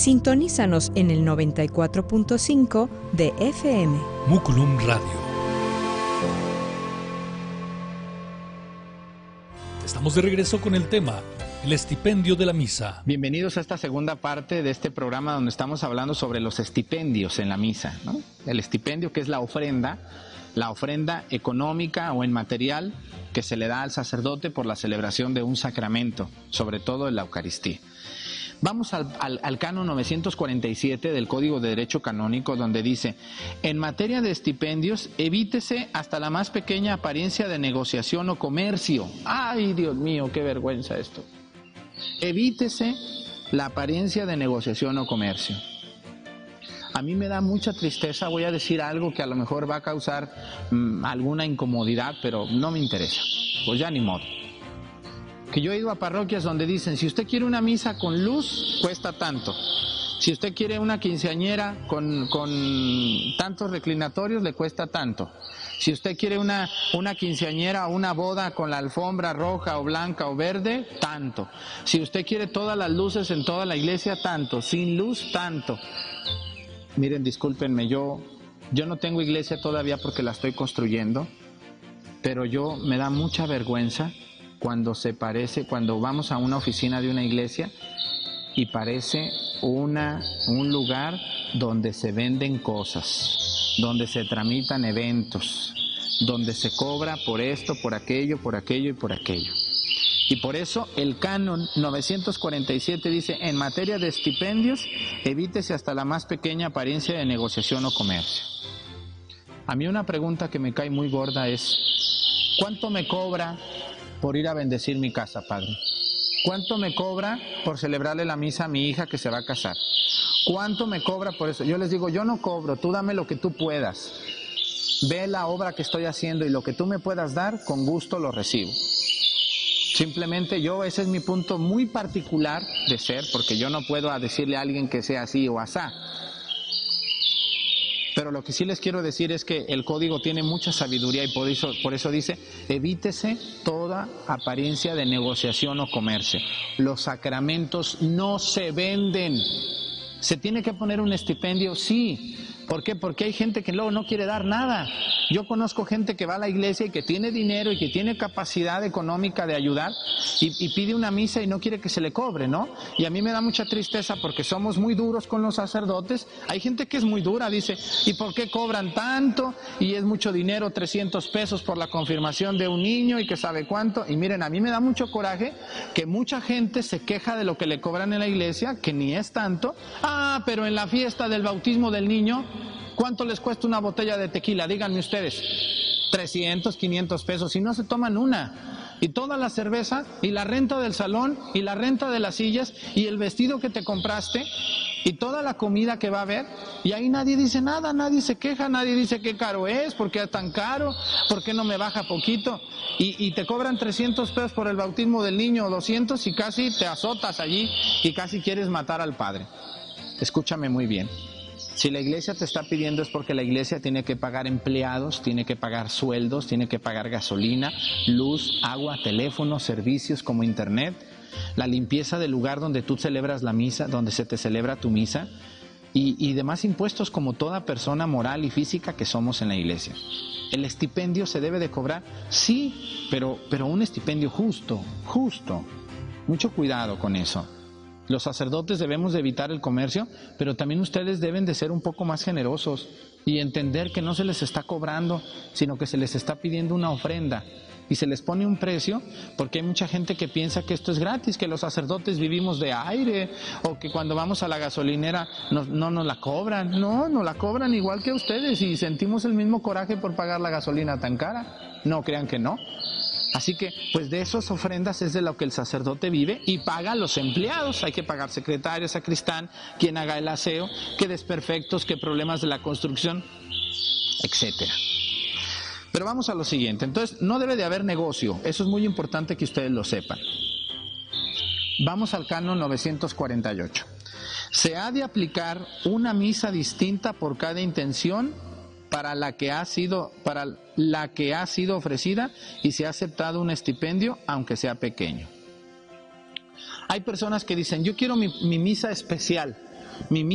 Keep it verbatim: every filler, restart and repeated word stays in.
Sintonízanos en el noventa y cuatro punto cinco de F M. Múculum Radio. Estamos de regreso con el tema, el estipendio de la misa. Bienvenidos a esta segunda parte de este programa donde estamos hablando sobre los estipendios en la misa, ¿no? El estipendio, que es la ofrenda, la ofrenda económica o en material que se le da al sacerdote por la celebración de un sacramento, sobre todo en la Eucaristía. Vamos al, al, al canon novecientos cuarenta y siete del Código de Derecho Canónico, donde dice: en materia de estipendios, evítese hasta la más pequeña apariencia de negociación o comercio. ¡Ay, Dios mío, qué vergüenza esto! Evítese la apariencia de negociación o comercio. A mí me da mucha tristeza, voy a decir algo que a lo mejor va a causar mmm, alguna incomodidad, pero no me interesa, pues ya ni modo. Que yo he ido a parroquias donde dicen, si usted quiere una misa con luz, cuesta tanto. Si usted quiere una quinceañera con, con tantos reclinatorios, le cuesta tanto. Si usted quiere una, una quinceañera o una boda con la alfombra roja o blanca o verde, tanto. Si usted quiere todas las luces en toda la iglesia, tanto. Sin luz, tanto. Miren, discúlpenme, yo, yo no tengo iglesia todavía porque la estoy construyendo, pero yo me da mucha vergüenza cuando se parece, cuando vamos a una oficina de una iglesia y parece una, un lugar donde se venden cosas, donde se tramitan eventos, donde se cobra por esto, por aquello, por aquello y por aquello. Y por eso el canon novecientos cuarenta y siete dice, en materia de estipendios, evítese hasta la más pequeña apariencia de negociación o comercio. A mí una pregunta que me cae muy gorda es, ¿cuánto me cobra por ir a bendecir mi casa, padre? ¿Cuánto me cobra por celebrarle la misa a mi hija que se va a casar? ¿Cuánto me cobra por eso? Yo les digo, yo no cobro, tú dame lo que tú puedas. Ve la obra que estoy haciendo y lo que tú me puedas dar, con gusto lo recibo. Simplemente yo, ese es mi punto muy particular de ser, porque yo no puedo decirle a alguien que sea así o asá. Pero lo que sí les quiero decir es que el código tiene mucha sabiduría y por eso, por eso dice, evítese toda apariencia de negociación o comercio. Los sacramentos no se venden. ¿Se tiene que poner un estipendio? Sí. ¿Por qué? Porque hay gente que luego no quiere dar nada. Yo conozco gente que va a la iglesia y que tiene dinero y que tiene capacidad económica de ayudar y, y pide una misa y no quiere que se le cobre, ¿no? Y a mí me da mucha tristeza porque somos muy duros con los sacerdotes. Hay gente que es muy dura, dice, ¿y por qué cobran tanto? Y es mucho dinero, trescientos pesos por la confirmación de un niño y que sabe cuánto. Y miren, a mí me da mucho coraje que mucha gente se queja de lo que le cobran en la iglesia, que ni es tanto. Ah, pero en la fiesta del bautismo del niño, ¿cuánto les cuesta una botella de tequila? Díganme ustedes, trescientos, quinientos pesos, y no se toman una. Y toda la cerveza, y la renta del salón, y la renta de las sillas, y el vestido que te compraste, y toda la comida que va a haber, y ahí nadie dice nada, nadie se queja, nadie dice qué caro es, por qué es tan caro, por qué no me baja poquito, y, y te cobran trescientos pesos por el bautismo del niño, o doscientos, y casi te azotas allí, y casi quieres matar al padre. Escúchame muy bien. Si la iglesia te está pidiendo es porque la iglesia tiene que pagar empleados, tiene que pagar sueldos, tiene que pagar gasolina, luz, agua, teléfono, servicios como internet, la limpieza del lugar donde tú celebras la misa, donde se te celebra tu misa y, y demás impuestos como toda persona moral y física que somos en la iglesia. ¿El estipendio se debe de cobrar? Sí, pero, pero un estipendio justo, justo. Mucho cuidado con eso. Los sacerdotes debemos de evitar el comercio, pero también ustedes deben de ser un poco más generosos y entender que no se les está cobrando, sino que se les está pidiendo una ofrenda y se les pone un precio, porque hay mucha gente que piensa que esto es gratis, que los sacerdotes vivimos de aire o que cuando vamos a la gasolinera no, no nos la cobran. No, nos la cobran igual que ustedes y sentimos el mismo coraje por pagar la gasolina tan cara. No crean que no. Así que, pues de esas ofrendas es de lo que el sacerdote vive y paga a los empleados. Hay que pagar secretario, sacristán, quien haga el aseo, que desperfectos, que problemas de la construcción, etcétera. Pero vamos a lo siguiente. Entonces, no debe de haber negocio. Eso es muy importante que ustedes lo sepan. Vamos al canon novecientos cuarenta y ocho. Se ha de aplicar una misa distinta por cada intención para la que ha sido para la que ha sido ofrecida y se ha aceptado un estipendio, aunque sea pequeño. Hay personas que dicen, yo quiero mi, mi misa especial, Mi